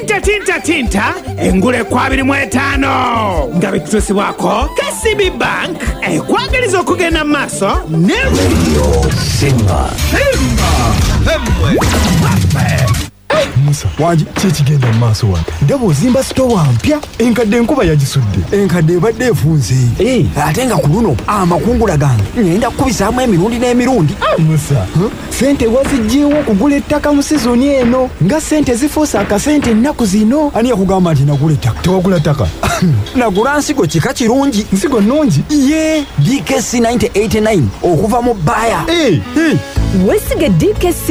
tinta engule kwa 25 nga bitusibwako KCB Bank ekwagaliza okugenda maso ne Radio Simba. Musa waji chigenda maso wange ndabo zimba store wampya enkadde nkuba yagisudde enkadde badde efunze atenga kuluno amakungula gange ngenda kubisaamu emirundi n'emirundi. Musa sente wazijiwo kugula ettaka mu sizoni eno nga sente zifuusa akasente ennaku zino. Ani yakugamba nti nagula ettaka? Tewagula ttaka. Nagula nsigo kika kirungi, nsigo nnungi ye DKC 9089 okuva mu baya. Wesige DKC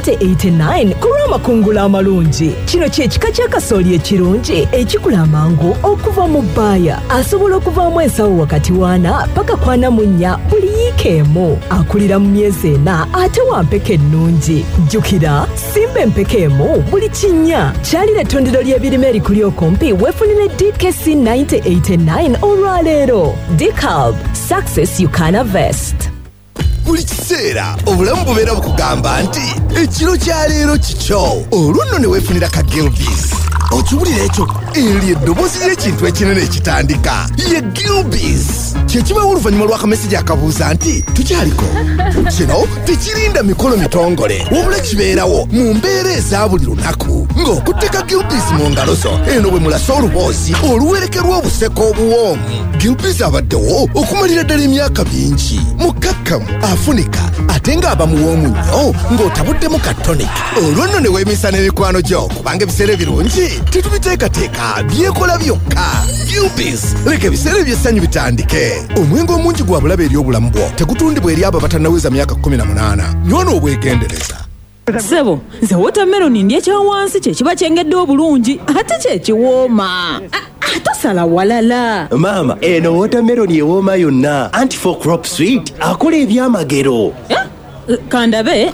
9089 kulwa makungula amalungi. Kino kyekika ky'akasooli ekirungi ekikula amangu okuva mu baya. Asobola okuvaamu ensawo wakati wana paka 44 buli yiikeemu. Akulira mu myezi 4 ate wa mpeke ennungi. Jjukira simba empeke emu buli kinnya. Kyalira ettundiro ly'ebirime erikuli okumpi weefunire DKC 9089 olwaleero. DCALB, success you can harvest. Buli kiseera obulamu bubeera bukugamba nti ekiro kya leero kikyo olunno ne weefunira ka Gilbis. Okiwulira ekyo eri eddoboozi ly'ekintu ekinene ekitandika ye Gilbis. Kyekibawo oluvannyuma lw'akamesejja akabuuza nti tukyaliko. Kino tekirinda mikolo mitongole wabula kibeerawo mu mbeera eza buli lunaku ng'okutteka Gilbis mu ngalo zo eno bwe mulasa oluboozi oluwerekerwa obuseko obuwoomu. Gilbis abaddewo okumalira ddala emyaka mingi mukakkamu afunika ate ng'aba muwoomu nnyo ng'otabuddemu ka tonic. Olwo nno ne weemisa n'emikwano gyo kubanga ebiseera ebirungi tetubiteekateeka byekola byokka. Gilbis leka ebiseera eby'essanyu bitandike. Omwenge omungi gwa bulabe eri obulamu bwo tegutundibwa eri abo abatannaweza myaka 18. Nywona obwegendereza. Sebo, nze watermelon ndye kya wansi kye kiba kyengedde obulungi ate kye kiwooma. Atasala walala. Mama, eno watermelon ewooma yonna. Anti-4 crop sweet akola ebyamagero. Kandabe.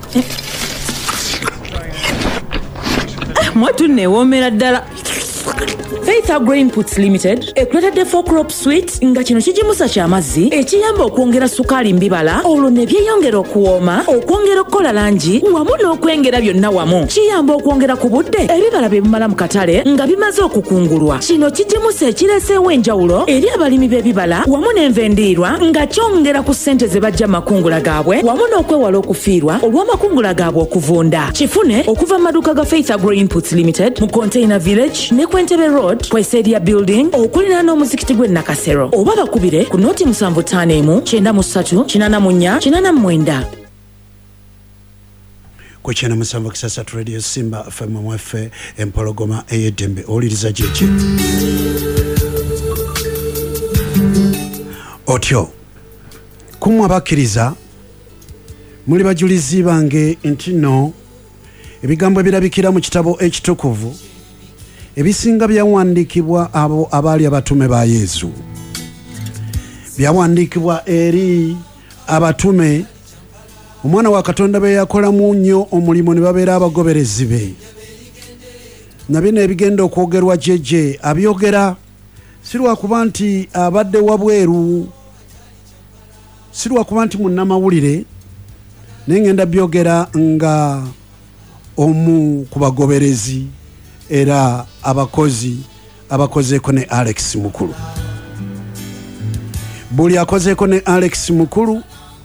Mwatu newoomera ddala. Faith Agro Inputs Limited ekulетedde 4 crop sweet nga kino kijimusa ky'amazzi ekiyamba okwongera sukali mbibala olwo ne byeyongera okuwooma okwongera okukola langi wamu n'okwengera byonna wamu. Kiyamba okwongera ku budde ebibala bye bimala mu katale nga bimaze okukungulwa. Kino kijimusa ekireeseewo enjawulo eri abalimi b'ebibala wamu n'envendiirwa nga kyongera ku ssente ze bajja makungula gaabwe wamu n'okwewala okufiirwa olw'amakungula gaabwe okuvunda. Kifune okuva mu maduuka ga Faith Agro Inputs Limited mu Container Village ne Kwentebe Road Kwesedia Building okulina n'omuzikiti gwe Nakasero oba bakubire ku noti 75 93 84 89. Kwa chena musanvu kisasa Radio Simba FM mwefe empologoma eyedembe oliriza jeje. Otyo kumwa bakiriza muli bajulizi bange ntino ebigambo ebirabikira mu kitabo ekitukuvu ebisinga byawandikibwa abo abali abatume ba Yesu. Byawandikibwa eri abatume omwana wa Katonda be yakola mu nnyo omulimu ne babeera abagoberezi be. Nabino ebigenda okwogerwa jeje abyogera sirwa kuba nti abadde wabweru, sirwa kuba nti munnamawulire, nengenda byogera nga omu ku bagoberezi era abakozeeko ne Alex Mukulu. Buli akozeeko ne Alex Mukulu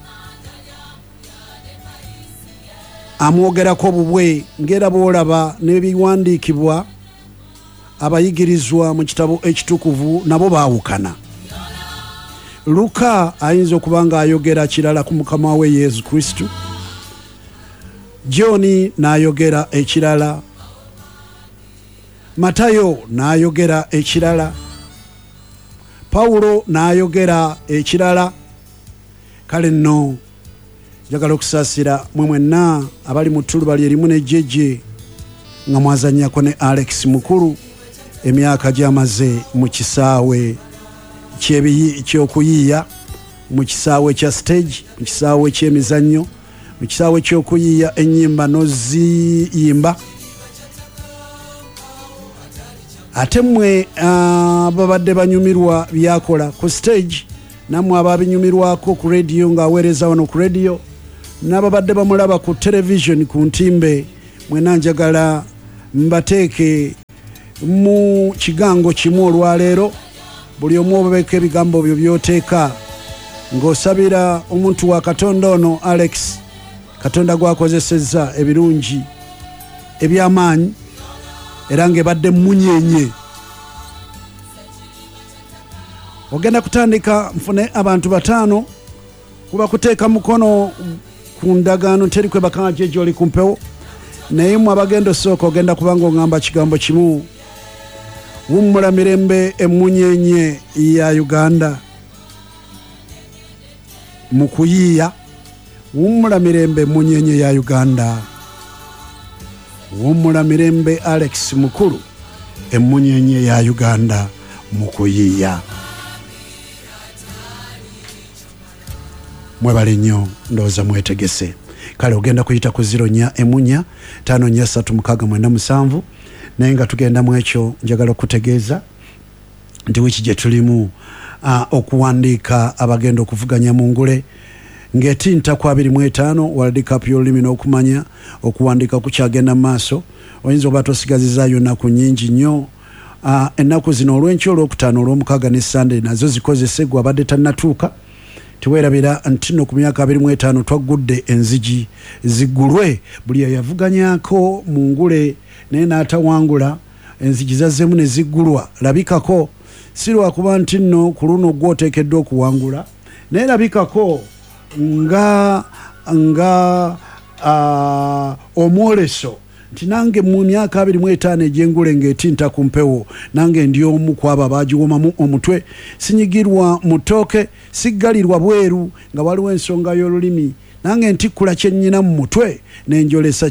amwogerako bubwe ngera bwolaba n'ebiwandiikibwa abayigirizwa mu kitabo ekitukuvu nabo baawukana. Luka ayinza okuba nga ayogera kirala ku mukama we Yesu Kristo. John n'ayogera ekirala. Matayo n'ayogera ekirala. Paulo n'ayogera ekirala. Kale nno njagala okusaasira mwe mwenna abali mu ttulu bali erimu ne jeje nga mwazannyako ne Alex Mukulu emyaka gy'amaze mu kisaawe ky'okuyiiya, mu kisaawe kya stage, mu kisaawe ky'emizannyo, mu kisaawe ky'okuyiiya ennyimba n'oziyimba. Ate mmwe babadde banyumirwa byakola ku stage, nammwe ababinyumirwako ku radio ng'aweereza wano ku radio, n'ababadde bamulaba ku television ku ntimbe, mwena njagala mbateeke mu kigango kimu olwaleero buli omu obabeeko ebigambo byo byoteeka ng'osabira omuntu wa Katonda ono Alex Katonda gwakozesezza ebirungi eby'amaanyi era ng'ebadde munyenye. Ogenda kutandika nfune abantu 5 kuba kuteeka mukono ku ndagaano teri kwe bakanje gy'oli ku mpewo naye mu abagenda osooka ogenda kubanga oŋŋamba kigambo kimu wummula mirembe emunyenye ya Uganda mu kuyiiya wummula mirembe emunyenye ya Uganda wummula mirembe Alex Mukulu emunyenye ya Uganda mu kuyiiya. Mwebale nnyo ndowooza mwetegese kale ogenda kuyita ku 0-4-5-4-3-6-7 naye nga tugenda mu ekyo njagala okutegeeza nti wiki gye tulimu okuwandiika abagenda okuvuganya mu ngule ng'etinta ku 25 World Cup y'olulimi n'okumanya okuwandiika kukyagenda mu maaso oyinza oba tosigazizaayo nnaku nnyingi nnyo. Ennaku zino olw'enkya olwokutaano olw'omukaaga ne Sunday nazo zikozese gwe abadde tannatuuka tiweerabira nti no ku myaka 25 twaggudde enzigi ziggulwe buli yavuganyaako mu ngule naye n'atawangula enzigi zazzeemu ne ziggulwa labikako si lwakuba nti nno ku luno gwe oteekeddwa okuwangula naye labikako nga omwoleso nti nange mu myaka 25 egy'engule ng'etinta ku mpewo nange ndi omu ku abo abaagiwomamu omutwe sinyigirwa mu ttooke siggalirwa bweru nga waliwo ensonga y'olulimi nange ntikkula kyennyina mu mutwe n'enjolesa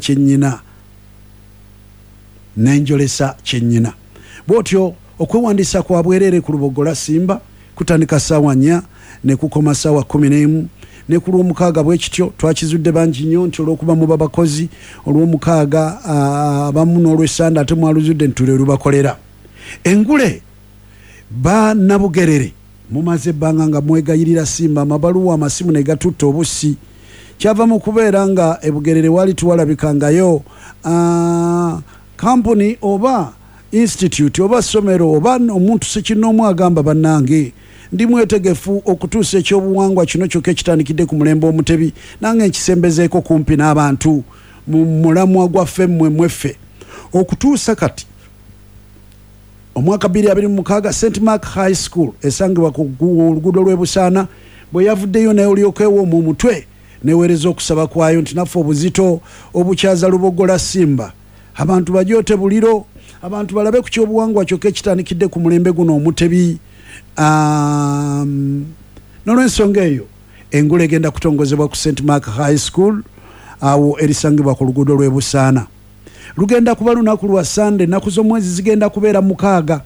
kyennyina bw'otyo okwewandiisa kwa bwereere ku lubogola Simba kutandika ssaawa 4 ne kukoma ssaawa 11 ne ku lw'omukaaga bwe kityo twakizudde bangi nnyo nti olw'okuba muba bakozi olw'omukaaga abamu n'olw'essanda ate mwaluzudde ntule lubakolera engule Nabugerere mumaze ebbanga nga mwegayirira Simba amabaluwa amasimu ne gatutta obusi kyava mu kubeera nga ebugerere wali tuwalabikangayo kampuni oba institute oba somero oba omuntu sekinnoomu agamba bannange ndi mwetegefu okutuusa ekyobuwangwa kino kyokka ekitandikidde ku mulembe omutebi nange nkisembezeeko kumpi n'abantu mu mulamwa gwaffe mweffe okutuusa kati omwaka 2026 St Mark High School esangibwa ku oluguudo lw'ebusaana bwe yavuddeyo naye olyokeewo mu mutwe neweereza okusaba kwayo nti naffe obuzito obukyaza lubogola Simba abantu bajoote buliro abantu balabe ku kyobuwangwa kyokka ekitandikidde ku mulembe guno omutebi. Nolw'ensonga eyo engule egenda kutongozebwa ku St Mark High School awo erisangibwa ku luguudo lw'ebusaana lugenda kuba lunaku lwa Sunday ennaku z'omwezi zigenda kubeera 6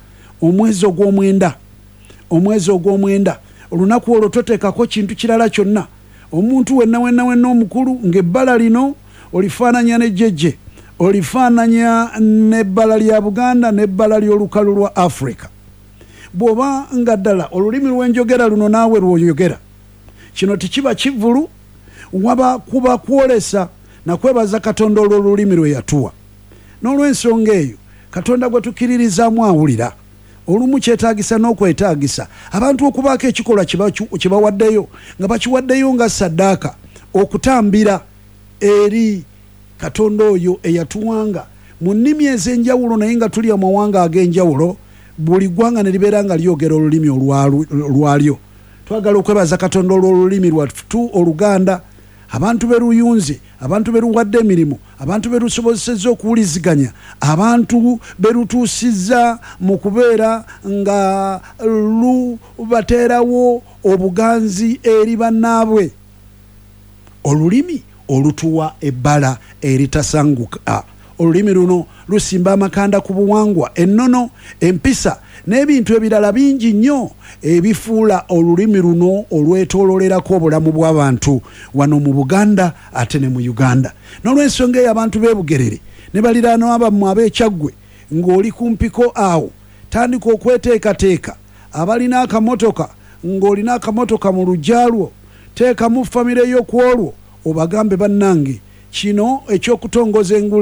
omwezi ogw'omwenda olunaku olwo toteekako kintu kirala kyonna omuntu wenna omukulu ng'ebbala lino olifaananya n'ejjejje olifaananya n'ebbala lya Buganda n'ebbala ly'olukalu lwa Africa bw'oba nga ddala olulimi lw'enjogera luno naawe lw'oyogera kino tekiba kivulu waba kuba kwolesa nakwebaza Katonda olw'olulimi lwe yatuwa n'olw'ensonga eyo Katonda gwe tukiririzaamu awulira olumu kyetaagisa n'okwetaagisa abantu okubaako ekikolwa kibawaddeyo nga bakiwaddeyo nga saddaaka okutambira eri Katonda oyo eyatuwanga mu nnimi ez'enjawulo naye nga tuli amawanga ag'enjawulo buli ggwanga ne libeera nga lyogera olulimi olwalyo twagala okwebaza Katonda olw'olulimi lwattu Oluganda abantu beruyunze abantu beruwadde emirimu abantu berusobozesezza okuwuliziganya abantu berutuusizza mu kubeera nga lubateerawo obuganzi eri bannaabwe olulimi olutuwa ebbala eritasanguka olulimi luno lusimba amakanda ku buwangwa ennono empisa n'ebintu ebirala bingi nnyo ebifuula olulimi luno olwetoololerako obulamu bw'abantu wano mu Buganda ate ne mu Uganda n'olw'ensonga eyo abantu b'ebugerere ne baliraanwa abammwe ab'ekyaggwe ng'oli kumpiko awo tandika okweteekateeka abalina akamotoka ng'olina akamotoka mu lujjalwo teekamu famire y'okwolwo obagambe bannange kino ekyokutongoza engule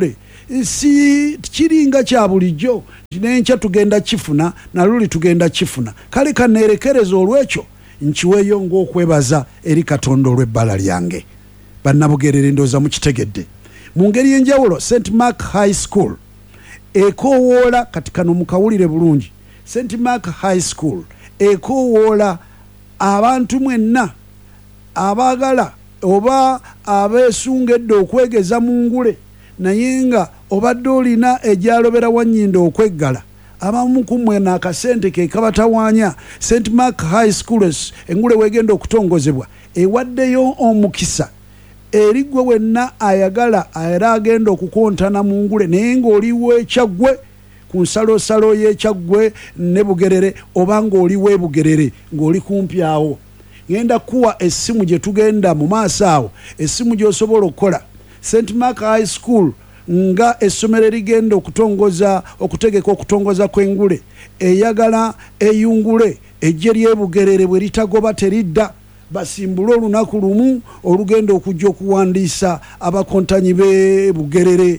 si kiringa kya bulijjo nenkya tugenda kifuna naluli tugenda kifuna kale kaneerekereza olwekyo nkiweeyo ng'okwebaza eri Katonda olw'ebbala lyange. Bannabugerere ndooza mukitegedde mu ngeri y'enjawulo. St Mark High School ekoowoola kati kano mukawulire bulungi. St Mark High School ekoowoola abantu mwenna abaagala oba abeesungedde okwegeza mu ngule naye nga obadde olina egyalobera wannyindo okweggala abamu kumwe n'akasente ke kabatawaanya. St Mark High School engule weegenda okutongozebwa ewaddeyo omukisa eri gwe wenna ayagala era agenda okukontana mu ngule naye ng'oliwo ekyaggwe ku nsalosalo y'ekyaggwe ne Bugerere oba ng'oliwo e Bugerere ng'oli kumpi awo. Ngenda kuwa essimu gye tugenda mu maaso awo, essimu gy'osobola okukola. St Mark High School nga essomero erigenda okutegeka okutongoza kw'engule eyagala eyungule ejje ly'e Bugerere bwe litagoba teridda basimbule olunaku lumu olugenda okujja okuwandiisa abakontanyi b'e Bugerere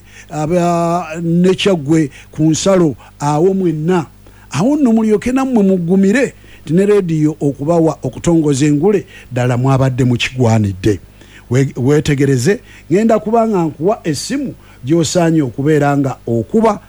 nekyaggwe ku nsalo awo mwenna awo nno mulyoke nammwe muggumire ne rediyo okubawa okutongoza engule ddala mwabadde mukigwanidde. Weetegereze ngenda kubanga nkuwa essimu gy'osaanye okubeera nga okuba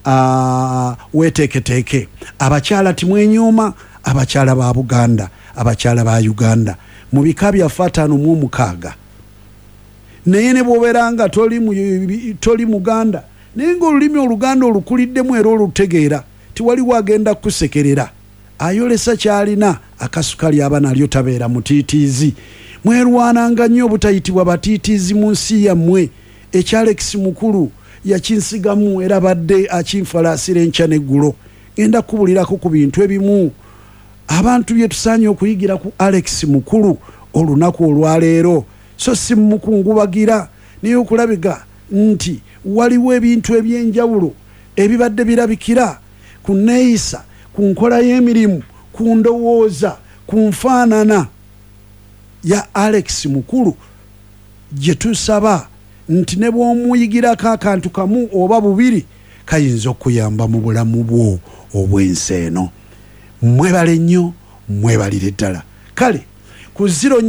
weeteeketeeke. Abakyala timwenyooma, abakyala ba Buganda, abakyala ba Uganda mu bika byaffe 56 naye ne bw'obeera nga toli Muganda naye ng'olulimi Oluganda olukuliddemu era olutegeera tiwaliwo agenda kusekerera ayolesa kyalina akasukali aba nalyo tabeera mutiitiizi. Mwerwananga nnyo obutayitibwa batiitiizi mu nsi yammwe. Alex Mukulu yakinsigamu era badde akinfalaasira enkya n'eggulo. Ngenda kubulirako ku bintu ebimu abantu bye tusaanye okuyigira ku Alex Mukulu olunaku olwaleero so si mukungubagira naye okulabiga nti waliwo ebintu eby'enjawulo ebibadde birabikira ku neeyisa ku nkola y'emirimu ku ndowooza ku nfaanana ya Alex Mukulu gye tusaba nti ne bw'omuyigirako akantu kamu oba bubiri kayinza okuyamba mu bulamu bwo obw'ensi eno. Mwebale nnyo, mwebalire ddala. Kale ku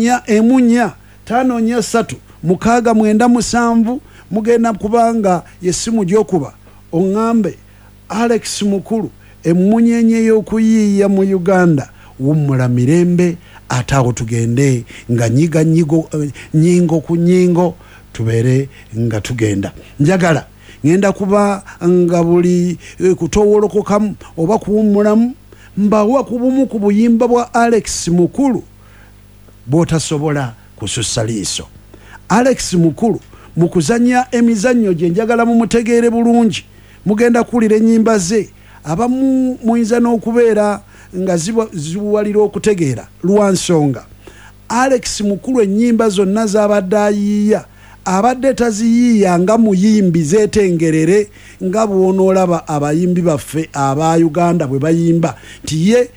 04145436997 mugenda kubanga yessimu gy'okuba oŋŋambe Alex Mukulu emmunyenye y'okuyiiya mu Uganda wummula mirembe ate awo tugende nga nyingo ku nyingo tubeere nga tugenda. Njagala ngenda kuba nga buli kutowolokokamu oba kuwummulamu mbawa ku bumu ku buyimba bwa Alex Mukulu bw'otasobola kusussa liiso. Alex Mukulu mu kuzannya emizannyo gye njagala mumutegeere bulungi. Mugenda kuwulira ennyimba ze abamu muyinza n'okubeera nga zibuwalira okutegeera lwa nsonga Alex Mukulu ennyimba zonna z'abadde ayiiya abadde taziyiiya nga muyimbi zeetengerere nga bw'onoolaba abayimbi baffe aba Uganda bwe bayimba nti ye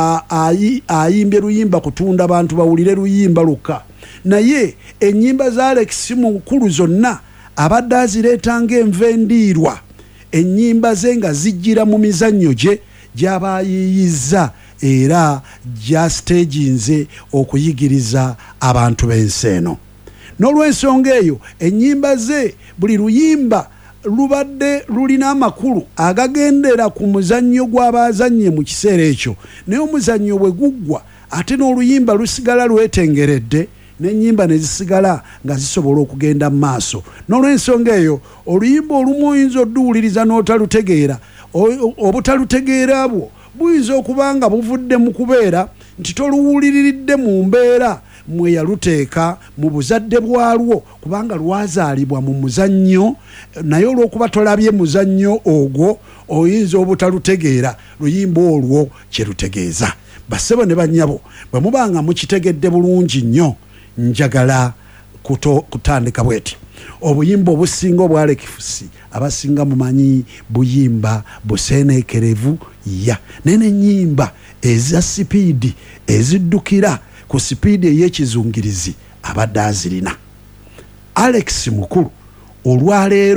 ayimbye luyimba kutunda abantu bawulire luyimba lukka. Naye ennyimba za Alex Mukulu zonna abadde azireeta ng'enva endiirwa ennyimba ze nga zijjira mu mizannyo gye gy'aba ayiiyizza era gy'asteginze okuyigiriza abantu b'ensi eno. N'olw'ensonga eyo ennyimba ze buli luyimba lubadde lulina amakulu agagendera ku muzannyo gw'abazannye mu kiseera ekyo naye omuzannyo bwe guggwa ate n'oluyimba lusigala lwetengeredde n'ennyimba ne zisigala nga zisobola okugenda mu maaso. N'olw'ensonga eyo oluyimba olumu oyinza odduwuliriza n'otalutegeera obutalutegeera bwo buyinza okuba nga buvudde mu kubeera nti toluwuliriridde mu mbeera mwe yaluteeka mu buzadde bwalwo kubanga lwazaalibwa mu muzannyo naye olw'okuba tolabye muzannyo ogwo oyinza obutalutegeera luyimba olwo kye lutegeeza. Bassebo ne bannyabo bwe mubanga mukitegedde bulungi nnyo njagala kutandika bweti. Obuyimba obusinga obwa Alex abasinga mumanyi buyimba buseeneekerevu ya n'ennyimba eza sipiidi eziddukira ku sipiidi ey'ekizungirizi abadde azirina. Alex Mukulu olwaleero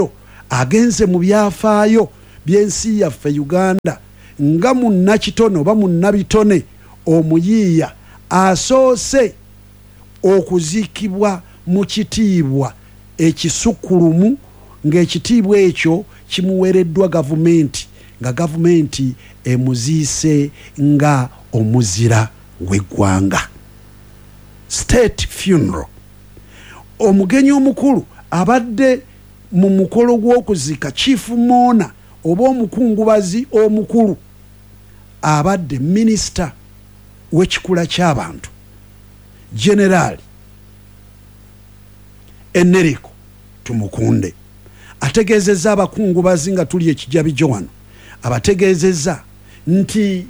agenze mu byafaayo by'ensi yaffe Uganda nga munnakitone oba munnabitone omuyiiya asoose okuziikibwa mu kitiibwa ekisukkulumu ng'ekitiibwa ekyo kimuweereddwa gavumenti nga gavumenti emuziise nga omuzira w'eggwanga. State funeral. Omugenyi omukulu abadde mu mukolo gw'okuzika Chief Mona oba omukungubazi omukulu abadde minisita w'ekikula ky'abantu Generali Enerico Tumukunde ategeezezza abakungubazi nga tuli ekijabijo wano, abategeezezza nti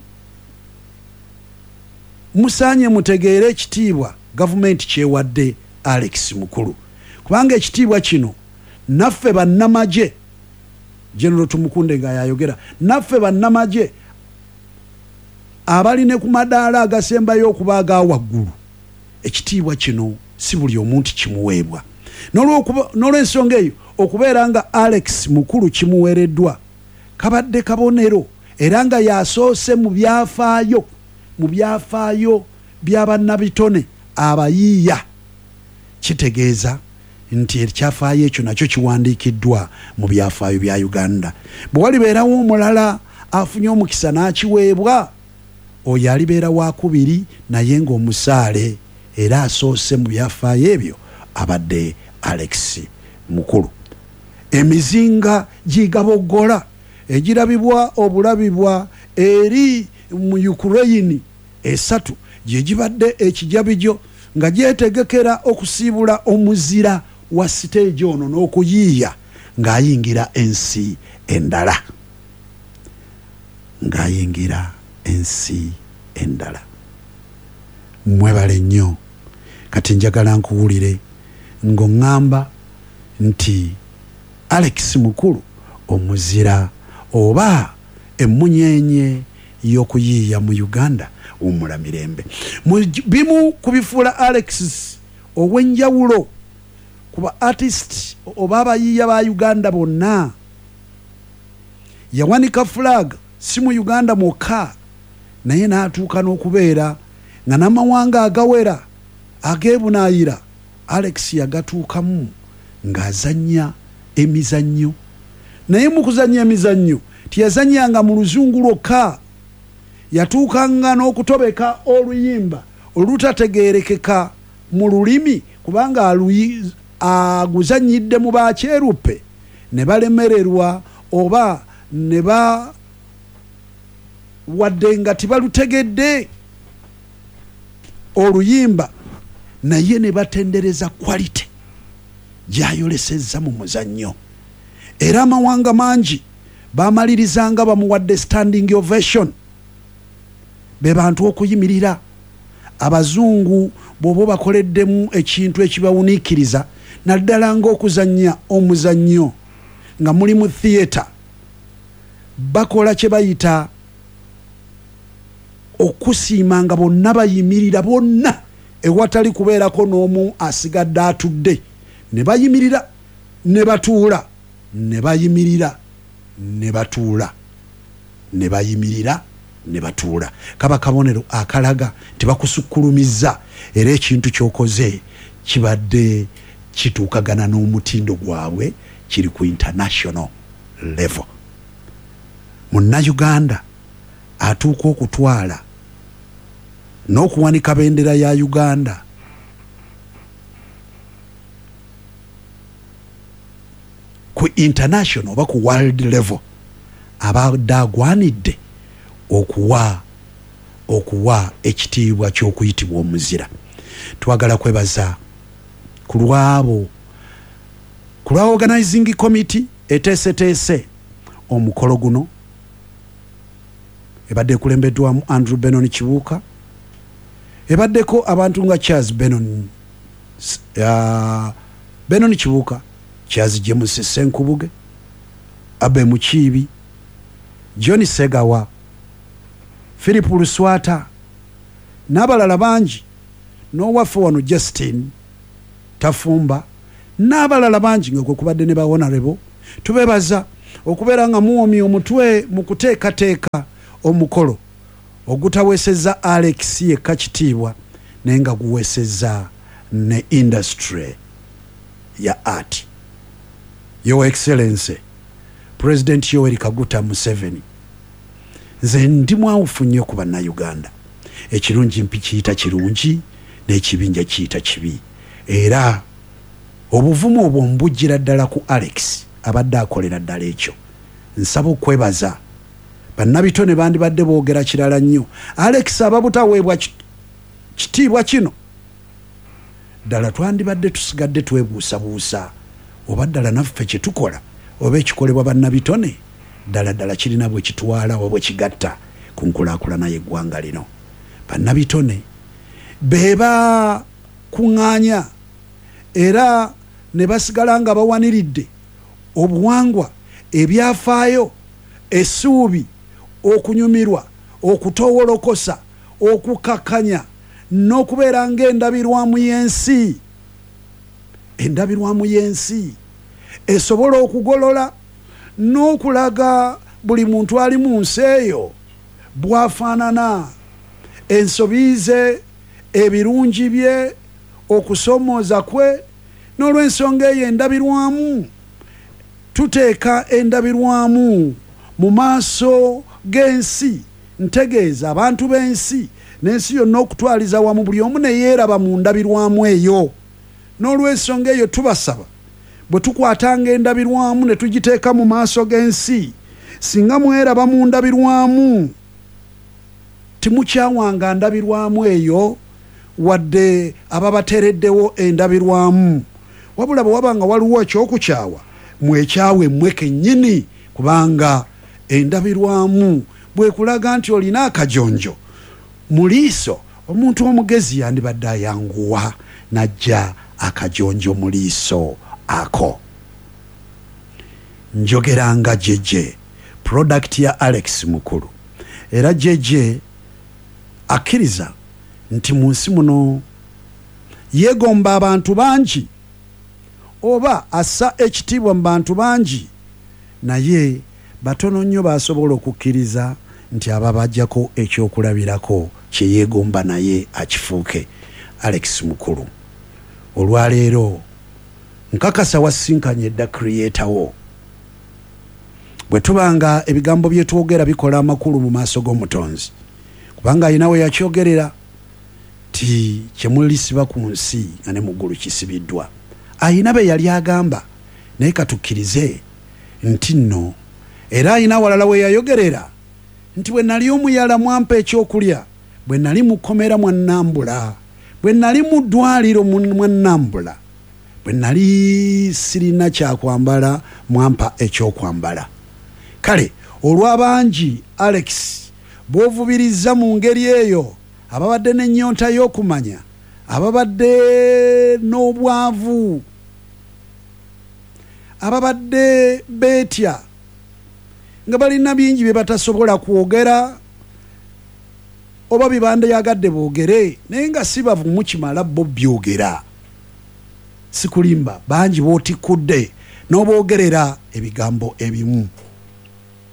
musaanye mutegeere ekitiibwa gavumenti kyewadde Alex Mukulu, kubanga ekitiibwa kino naffe bannamagye, General Tumukunde nga yayogera, naffe bannamagye abali ne ku madaala agasembayo okuba aga waggulu, ekitiibwa kino si buli omuntu kimuweebwa. N'olw'ensonga eyo okubeera nga Alex Mukulu kimuweereddwa kabadde kabonero era nga yasoose mu byafaayo by'abannabitone abayiiya, kitegeeza nti ekyafaayo ekyo nakyo kiwandiikiddwa mu byafaayo bya Uganda. Bwe walibeerawo omulala afunye omukisa n'akiweebwa, oyo alibeera wakubiri naye ng'omusaale era asoose mu byafaayo ebyo abadde Alex Mukulu. Emizinga gigaboggola egirabibwa obulabibwa eri mu Ukraine esatu gye gibadde ekijabijo nga gyetegekera okusiibula omuzira wa siteegi ono n'okuyiiya ng'ayingira ensi endala. Mwebale nnyo, kati njagala nkuwulire ng'oŋŋamba nti Alex Mukulu omuzira oba emmunyeenye y'okuyiiya mu Uganda wumula mirembe. Bimu kubifuula Alex ow'enjawulo ku ba artist oba abayiiya ba Uganda bonna. Yawanika flag si mu Uganda mwokka, naye n'atuuka n'okubeera nga n'amawanga agawera ageebunaayira Alex yagatuukamu ng'azannya emizannyo. Naye mu kuzannya emizannyo tiyazannyanga mu luzungu lwokka, yatuukanga n'okutobeka oluyimba olutategeerekeka mu lulimi kubanga aguzannyidde mu bakyeruppe ne balemererwa oba ne wadde nga tibalutegedde oluyimba, naye ne batendereza quality gy'ayolesezza mu muzannyo. Era amawanga mangi bamalirizanga bamuwadde standing ovation, be bantu okuyimirira. Abazungu bw'oba bakoleddemu ekintu ekibawuniikiriza naddala ng'okuzannya omuzannyo nga muli mu theatre, bakola kye bayita okusiima nga bonna bayimirira, bonna ewatali kubeerako n'omu asigadde atudde, ne bayimirira ne batuula, ne bayimirira ne batuula, ne bayimirira ne batuula. Kaba kabonero akalaga tebakusukkulumizza era ekintu ky'okoze kibadde kituukagana n'omutindo gwabwe, kiri ku international level. Munnayuganda atuuka okutwala n'okuwanika bendera ya Uganda ku international oba ku world level, abadde agwanidde okuwa ekitiibwa ky'okuyitibwa omuzira. Twagala kwebaza ku lwa organizing committee eteeseteese omukolo guno, ebadde ekulembeddwamu Andrew Benon Kibuuka, ebaddeko abantu nga Charles Benon Kibuuka, Charles James Senkubuge, Abe Mukiibi, John Segawa, Philip Luswata n'abalala bangi, n'owaffe wano Justin Tafumba n'abalala bangi nga kwe kubadde ne ba honorable tubebaza okubeera nga muwomi omutwe mu kuteekateeka omukolo ogutaweseza Alex yekka kitiibwa naye nga guweseza ne industry ya art. Your Excellency President Yoweri Kaguta Museveni, nze ndi mwawufu nnyo ku bannayuganda. Ekirungi mpi kiyita kirungi n'ekibinja kiyita kibi, era obuvumu obwo mbujjira ddala ku Alex abadde akolera ddala ekyo. Nsaba okwebaza bannabitone bandibadde boogera kirala nnyo. Alex ababutaweebwa kitiibwa kino ddala twandibadde tusigadde twebuusabuusa oba ddala naffe kye tukola oba ekikolebwa bannabitone ddala kirina bwe kitwala oba bwe kigatta ku nkulaakulana y'eggwanga lino. Bannabitone beeba kuŋŋaanya era ne basigala nga bawaniridde obuwangwa, ebyafaayo, essuubi, okunyumirwa, okutowolokosa, okukakkanya n'okubeera ng'endabirwamu y'ensi. Endabirwamu y'ensi esobola okugolola n'okulaga buli muntu ali mu nsi eyo bw'afaanana, ensobi ze, ebirungi bye, okusomooza kwe. N'olw'ensonga eyo endabirwamu tuteeka endabirwamu mu maaso g'ensi, ntegeeza abantu b'ensi n'ensi yonna okutwaliza wamu buli omu ne yeeraba mu ndabirwamu eyo. N'olw'ensonga eyo tubasaba bwe tukwatanga endabirwamu ne tugiteeka mu maaso g'ensi, singa mweraba mu ndabirwamu timukyawanga ndabirwamu eyo wadde ababatereddewo endabirwamu, wabula bwe wabanga waliwo ekyokukyawa mwekyawe mmwe kennyini, kubanga endabirwamu bwekulaga nti olina akajonjo mu liiso, omuntu omugezi yandibadde ayanguwa najja akajonjo mu liiso ako. Njogeranga jeje product ya Alex Mukulu, era jeje akkiriza nti mu nsi muno yeegomba abantu bangi oba assa ekitiibwa mu bantu bangi, naye batono nnyo basobola okukkiriza nti ababajjako ekyokulabirako kye yeegomba naye akifuuke. Alex Mukulu olwaleero nkakasa wasinkanye dda creator wo. Bwe tubanga ebigambo bye twogera bikola amakulu mu maaso g'omutonzi, kubanga ayina we yakyogerera ti kyemulisiba ku nsi nga ne mu ggulu kisibiddwa. Ayina be yali agamba naye katukkirize nti nno, era ayina walala we yayogerera nti bwe nali omuyala mwampa ekyokulya, bwe nali mukomera mwannambula, bwe nali mu ddwaliro mwannambula, bwe nali sirina kyakwambala mwampa ekyokwambala. Kale olw'abangi Alex bw'ovubiriza mu ngeri eyo, ababadde n'ennyonta y'okumanya, ababadde n'obwavu, ababadde beetya nga balina bingi bye batasobola kwogera oba bye bandayagadde boogere naye nga si bavumu kimala bo byogera. Sikulimba bangi bootikkudde n'oboogerera ebigambo ebimu.